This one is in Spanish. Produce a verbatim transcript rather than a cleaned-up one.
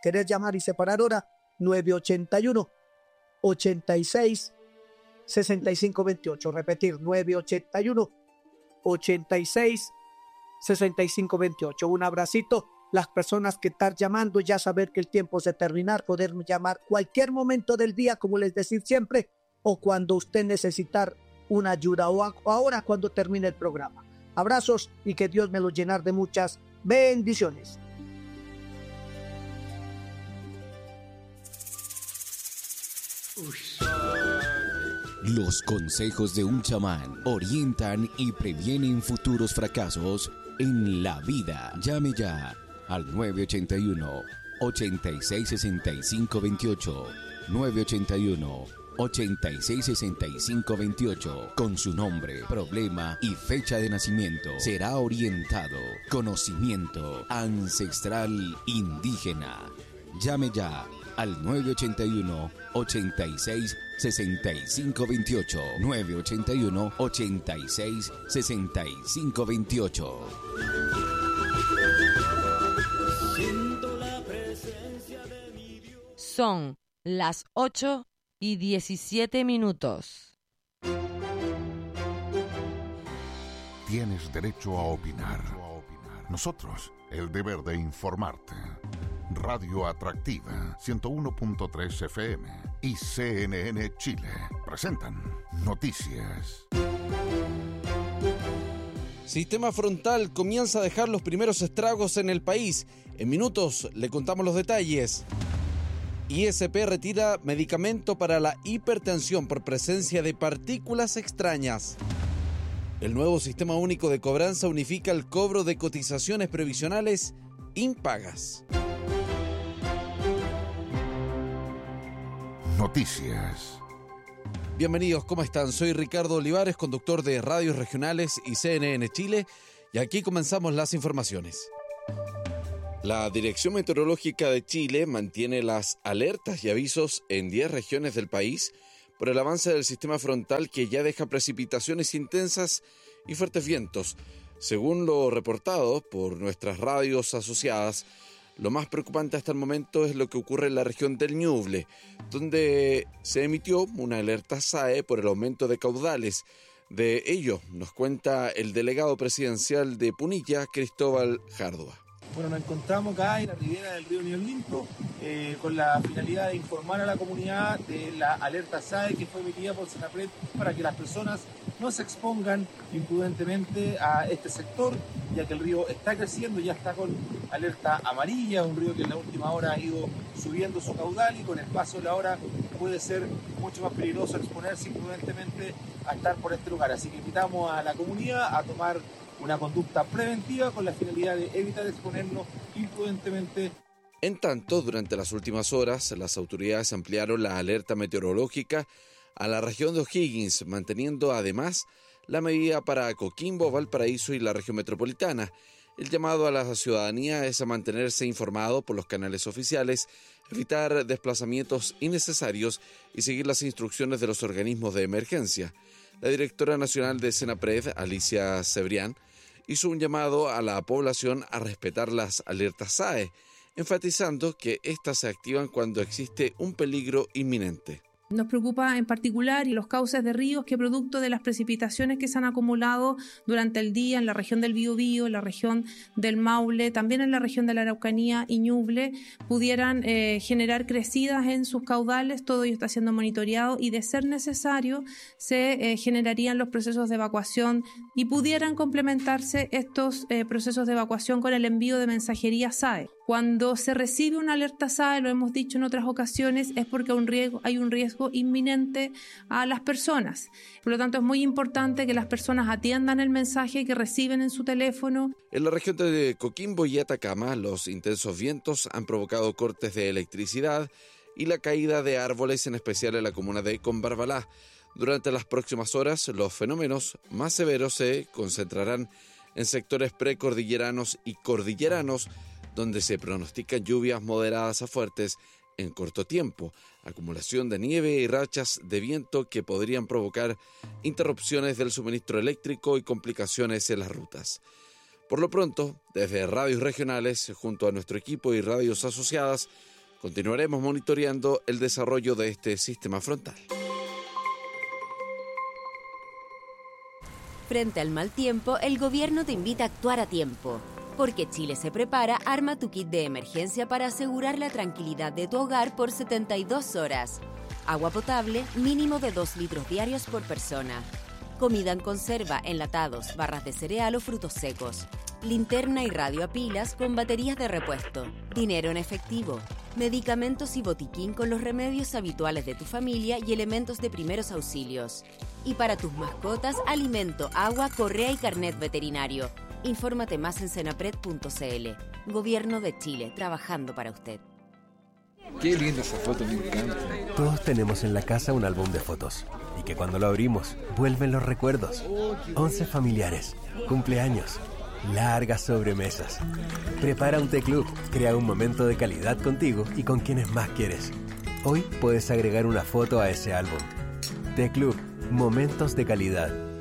¿Querés llamar y separar hora? nueve ochenta y uno, ochenta y seis, sesenta y cinco veintiocho. Repetir, nueve ochenta y uno, ochenta y seis, sesenta y cinco veintiocho. Un abracito. Las personas que están llamando, ya saber que el tiempo es de terminar, poder llamar cualquier momento del día, como les decía siempre, o cuando usted necesitar una ayuda, o ahora cuando termine el programa. Abrazos y que Dios me los llenar de muchas bendiciones. Los consejos de un chamán orientan y previenen futuros fracasos en la vida. Llame ya al nueve ochenta y uno, ochenta y seis, sesenta y cinco veintiocho. nueve ochenta y uno, ochenta y seis, sesenta y cinco veintiocho. Con su nombre, problema y fecha de nacimiento será orientado. Conocimiento ancestral indígena. Llame ya al nueve ochenta y uno, ochenta y seis, sesenta y cinco veintiocho. nueve ochenta y uno, ochenta y seis, sesenta y cinco veintiocho. Son las ocho y diecisiete minutos. Tienes derecho a opinar. Nosotros, el deber de informarte. Radio Atractiva, ciento uno punto tres F M y C N N Chile presentan Noticias. Sistema Frontal comienza a dejar los primeros estragos en el país. En minutos le contamos los detalles. I S P retira medicamento para la hipertensión por presencia de partículas extrañas. El nuevo Sistema Único de Cobranza unifica el cobro de cotizaciones previsionales impagas. Noticias. Bienvenidos, ¿cómo están? Soy Ricardo Olivares, conductor de Radios Regionales y C N N Chile, y aquí comenzamos las informaciones. La Dirección Meteorológica de Chile mantiene las alertas y avisos en diez regiones del país por el avance del sistema frontal que ya deja precipitaciones intensas y fuertes vientos. Según lo reportado por nuestras radios asociadas, lo más preocupante hasta el momento es lo que ocurre en la región del Ñuble, donde se emitió una alerta S A E por el aumento de caudales. De ello nos cuenta el delegado presidencial de Punilla, Cristóbal Járdua. Bueno, nos encontramos acá en la ribera del río Ñuble eh, con la finalidad de informar a la comunidad de la alerta S A E que fue emitida por Senapred para que las personas no se expongan imprudentemente a este sector, ya que el río está creciendo, ya está con alerta amarilla, un río que en la última hora ha ido subiendo su caudal y con el paso de la hora puede ser mucho más peligroso exponerse imprudentemente a estar por este lugar. Así que invitamos a la comunidad a tomar una conducta preventiva con la finalidad de evitar exponernos imprudentemente. En tanto, durante las últimas horas, las autoridades ampliaron la alerta meteorológica a la región de O'Higgins, manteniendo además la medida para Coquimbo, Valparaíso y la región metropolitana. El llamado a la ciudadanía es a mantenerse informado por los canales oficiales, evitar desplazamientos innecesarios y seguir las instrucciones de los organismos de emergencia. La directora nacional de Senapred, Alicia Cebrián, hizo un llamado a la población a respetar las alertas S A E, enfatizando que éstas se activan cuando existe un peligro inminente. Nos preocupa en particular y los cauces de ríos que producto de las precipitaciones que se han acumulado durante el día en la región del Biobío, en la región del Maule, también en la región de la Araucanía y Ñuble, pudieran eh, generar crecidas en sus caudales. Todo ello está siendo monitoreado y de ser necesario se eh, generarían los procesos de evacuación y pudieran complementarse estos eh, procesos de evacuación con el envío de mensajería S A E. Cuando se recibe una alerta S A E, lo hemos dicho en otras ocasiones, es porque un riesgo, hay un riesgo inminente a las personas. Por lo tanto, es muy importante que las personas atiendan el mensaje que reciben en su teléfono. En la región de Coquimbo y Atacama, los intensos vientos han provocado cortes de electricidad y la caída de árboles, en especial en la comuna de Combarbalá. Durante las próximas horas, los fenómenos más severos se concentrarán en sectores precordilleranos y cordilleranos, donde se pronostican lluvias moderadas a fuertes en corto tiempo, acumulación de nieve y rachas de viento que podrían provocar interrupciones del suministro eléctrico y complicaciones en las rutas. Por lo pronto, desde radios regionales, junto a nuestro equipo y radios asociadas, Continuaremos monitoreando el desarrollo de este sistema frontal. Frente al mal tiempo, el gobierno te invita a actuar a tiempo. Porque Chile se prepara, arma tu kit de emergencia para asegurar la tranquilidad de tu hogar por setenta y dos horas. Agua potable, mínimo de dos litros diarios por persona. Comida en conserva, enlatados, barras de cereal o frutos secos. Linterna y radio a pilas con baterías de repuesto. Dinero en efectivo. Medicamentos y botiquín con los remedios habituales de tu familia y elementos de primeros auxilios. Y para tus mascotas, alimento, agua, correa y carnet veterinario. Infórmate más en senapred punto c l. Gobierno de Chile, trabajando para usted. Qué linda esa foto, me encanta. Todos tenemos en la casa un álbum de fotos y que cuando lo abrimos vuelven los recuerdos. Once familiares, cumpleaños, largas sobremesas. Prepara un té club, crea un momento de calidad contigo y con quienes más quieres. Hoy puedes agregar una foto a ese álbum. Té Club, momentos de calidad.